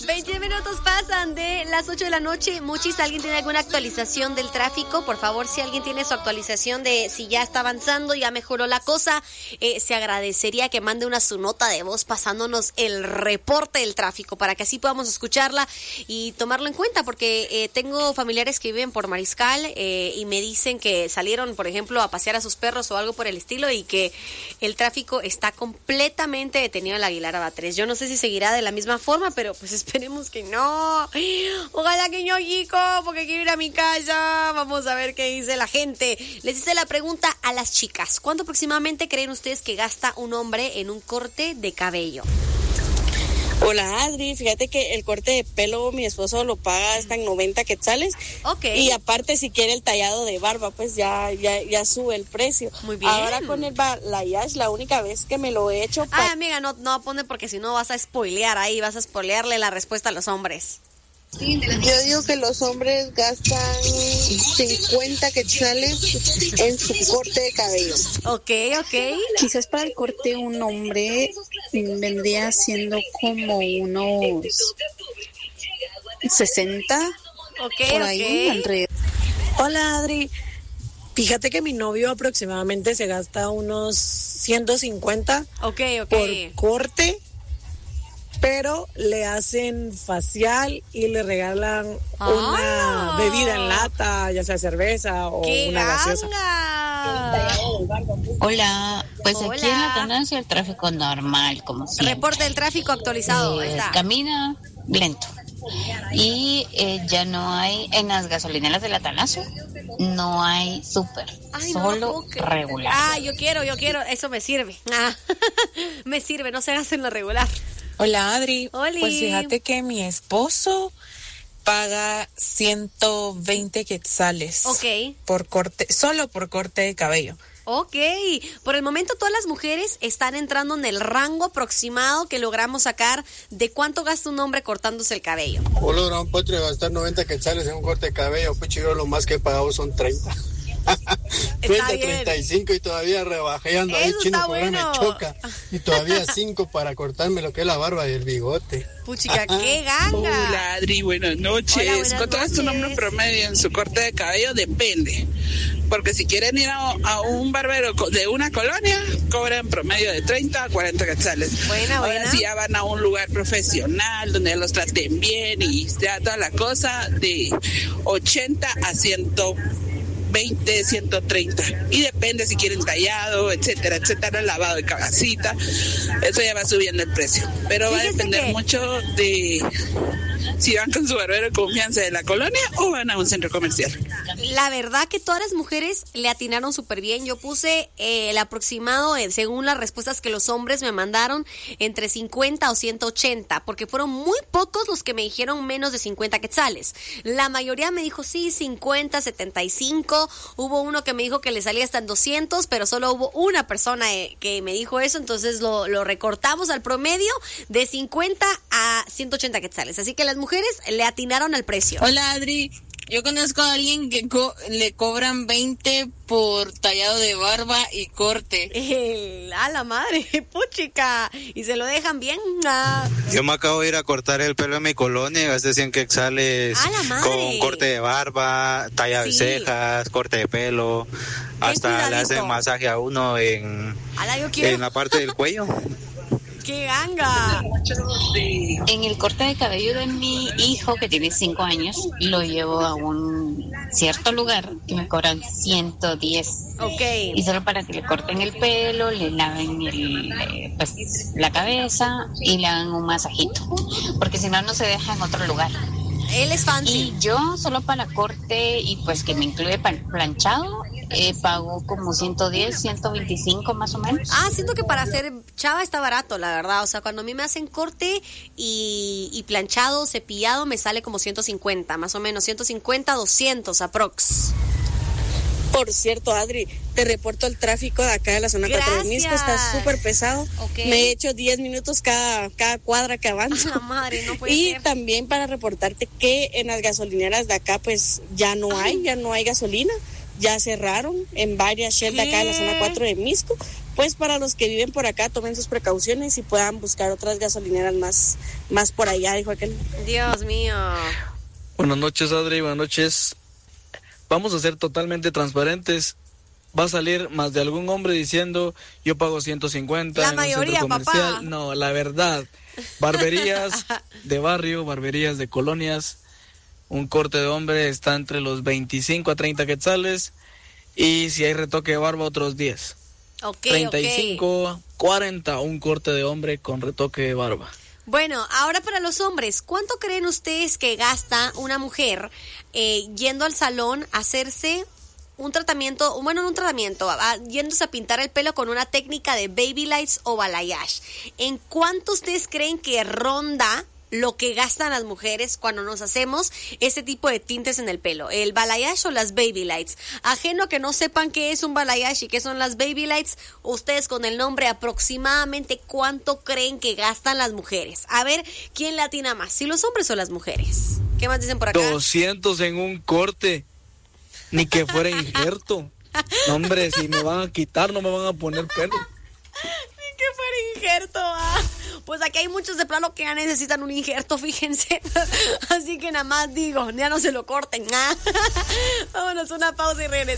20 minutos pasan de las 8 de la noche. Muchis, ¿alguien tiene alguna actualización del tráfico? Por favor, si alguien tiene su actualización de si ya está avanzando, ya mejoró la cosa, se agradecería que mande su nota de voz pasándonos el reporte del tráfico para que así podamos escucharla y tomarlo en cuenta, porque tengo familiares que viven por Mariscal y me dicen que salieron, por ejemplo, a pasear a sus perros o algo por el estilo y que el tráfico está completamente detenido en la Aguilar Aba 3. Yo no sé si seguirá de la misma forma, pero pues esperemos que no. Ojalá que no, chico, porque quiero ir a mi casa. Vamos a ver qué dice la gente. Les hice la pregunta a las chicas. ¿Cuánto aproximadamente creen ustedes que gasta un hombre en un corte de cabello? Hola Adri, fíjate que el corte de pelo mi esposo lo paga hasta en 90 quetzales. Okay. Y aparte si quiere el tallado de barba, pues ya sube el precio. Muy bien. Ahora con el balayage, la única vez que me lo he hecho... amiga, no pone porque si no vas a spoilear ahí, vas a spoilearle la respuesta a los hombres. Yo digo que los hombres gastan 50 quetzales en su corte de cabello. Ok. Quizás para el corte un hombre vendría siendo como unos 60. Por ahí, alrededor. Hola Adri, fíjate que mi novio aproximadamente se gasta unos 150 por corte, pero le hacen facial y le regalan una bebida en lata, ya sea cerveza o una gaseosa. Hola, pues aquí en la Atanasio el tráfico normal, como siempre. Reporte del tráfico actualizado, está. Camina lento. Y ya no hay, en las gasolineras del Atanasio, no hay súper, solo regular. Yo quiero, eso me sirve. Me sirve, no se gasten lo regular. Hola Adri, Oli. Pues fíjate que mi esposo paga 120 quetzales por corte, solo por corte de cabello. Ok, por el momento todas las mujeres están entrando en el rango aproximado que logramos sacar de cuánto gasta un hombre cortándose el cabello. Hola, gran potro, gastar 90 quetzales en un corte de cabello, pues yo lo más que he pagado son 30. 30, 35 y todavía rebajeando ahí, chino, porque me choca. Y todavía 5 para cortarme lo que es la barba y el bigote. Puchica, qué ganga. Hola Adri, buenas noches. ¿Cuánto gasta un hombre promedio en su corte de cabello? Depende. Porque si quieren ir a un barbero de una colonia, cobran promedio de 30 a 40 quetzales. Ahora si ya van a un lugar profesional, donde los traten bien y ya toda la cosa, de 80 a 120, 130. Y depende si quieren tallado, etcétera, lavado de cabecita. Eso ya va subiendo el precio. Pero va a depender mucho de si van con su barbero de confianza de la colonia o van a un centro comercial. La verdad que todas las mujeres le atinaron súper bien. Yo puse el aproximado, según las respuestas que los hombres me mandaron, entre 50 o 180, porque fueron muy pocos los que me dijeron menos de 50 quetzales. La mayoría me dijo sí, 50, 75. Hubo uno que me dijo que le salía hasta en 200, pero solo hubo una persona que me dijo eso, entonces lo recortamos al promedio de 50 a 180 quetzales. Así que las mujeres le atinaron al precio. Hola Adri, yo conozco a alguien que le cobran 20 por tallado de barba y corte. A la madre, puchica. Y se lo dejan bien. Yo me acabo de ir a cortar el pelo en mi colonia y gasté 100 quetzales con corte de barba, talla de cejas, corte de pelo. Hasta le hacen masaje a uno en la parte del cuello. ¡Qué ganga! En el corte de cabello de mi hijo, que tiene 5 años, lo llevo a un cierto lugar que me cobran 110. Y solo para que le corten el pelo, le laven la cabeza y le hagan un masajito. Porque si no, no se deja en otro lugar. Él es fancy. Y yo solo para corte y pues que me incluye planchado, pago como 110, 125 más o menos. Siento que para hacer chava está barato, la verdad. O sea, cuando a mí me hacen corte y planchado, cepillado, me sale como 150, más o menos, 150, 200 aprox. Por cierto, Adri, te reporto el tráfico de acá de la zona 4 de Misco, está súper pesado. Me he hecho 10 minutos cada cuadra que avanzo. Madre, no puede y ser. También para reportarte que en las gasolineras de acá pues ya no hay gasolina. Ya cerraron en varias Shell de acá de la zona 4 de Misco pues para los que viven por acá tomen sus precauciones y puedan buscar otras gasolineras más por allá, dijo aquel. Dios mío. Buenas noches, Adri, buenas noches. Vamos a ser totalmente transparentes. Va a salir más de algún hombre diciendo yo pago 150 la en mayoría, un centro comercial. Papá. No, la verdad, barberías de barrio, barberías de colonias, un corte de hombre está entre los 25 a 30 quetzales y si hay retoque de barba otros 10. 35, 40 un corte de hombre con retoque de barba. Bueno, ahora para los hombres, ¿cuánto creen ustedes que gasta una mujer yendo al salón a hacerse un tratamiento, yéndose a pintar el pelo con una técnica de baby lights o balayage? ¿En cuánto ustedes creen que ronda lo que gastan las mujeres cuando nos hacemos ese tipo de tintes en el pelo? ¿El balayage o las baby lights? Ajeno a que no sepan qué es un balayage y qué son las baby lights, ustedes con el nombre aproximadamente cuánto creen que gastan las mujeres. A ver, ¿quién le atina más? ¿Si los hombres o las mujeres? ¿Qué más dicen por acá? 200 en un corte. Ni que fuera injerto. No, hombre, si me van a quitar, no me van a poner pelo. Ni que fuera injerto. Pues aquí hay muchos de plano que ya necesitan un injerto, fíjense. Así que nada más digo, ya no se lo corten. Vámonos, una pausa y regresamos.